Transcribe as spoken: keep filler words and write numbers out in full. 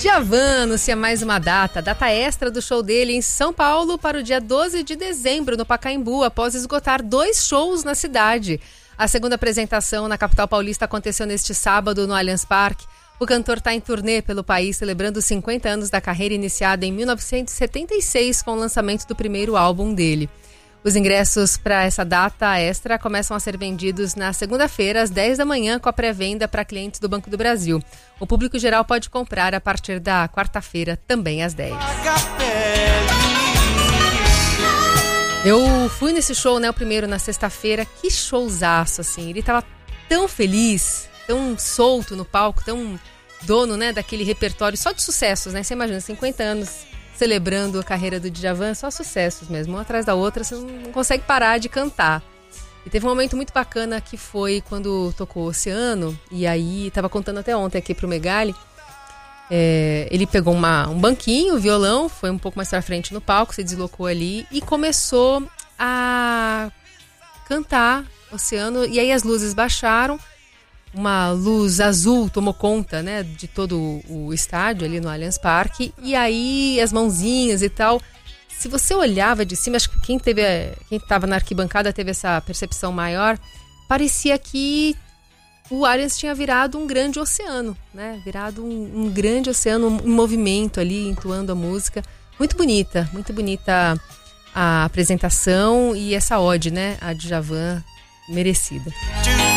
Djavan anuncia mais uma data, data extra do show dele em São Paulo para o dia doze de dezembro, no Pacaembu, após esgotar dois shows na cidade. A segunda apresentação na capital paulista aconteceu neste sábado no Allianz Parque. O cantor está em turnê pelo país, celebrando os cinquenta anos da carreira iniciada em mil novecentos e setenta e seis com o lançamento do primeiro álbum dele. Os ingressos para essa data extra começam a ser vendidos na segunda-feira, às dez da manhã, com a pré-venda para clientes do Banco do Brasil. O público geral pode comprar a partir da quarta-feira, também às dez. Eu fui nesse show, né, o primeiro na sexta-feira. Que showzaço, assim. Ele tava tão feliz, tão solto no palco, tão dono, né, daquele repertório só de sucessos, né? Você imagina, cinquenta anos celebrando a carreira do Djavan, só sucessos mesmo, uma atrás da outra, você não consegue parar de cantar. E teve um momento muito bacana que foi quando tocou Oceano, e aí, tava contando até ontem aqui pro Megali, é, ele pegou uma, um banquinho, violão, foi um pouco mais pra frente no palco, se deslocou ali e começou a cantar Oceano, e aí as luzes baixaram, uma luz azul tomou conta, né, de todo o estádio ali no Allianz Parque, e aí as mãozinhas e tal. Se você olhava de cima, acho que quem teve, quem estava na arquibancada teve essa percepção maior, parecia que o Allianz tinha virado um grande oceano, né, virado um, um grande oceano, um, um movimento ali, entoando a música. Muito bonita, muito bonita a apresentação e essa ode, né, a Djavan, merecida.